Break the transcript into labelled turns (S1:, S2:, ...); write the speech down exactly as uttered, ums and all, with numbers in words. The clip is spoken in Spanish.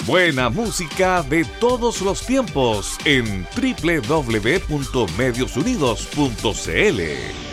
S1: Buena música de todos los tiempos en doble u doble u doble u punto medios unidos punto c l.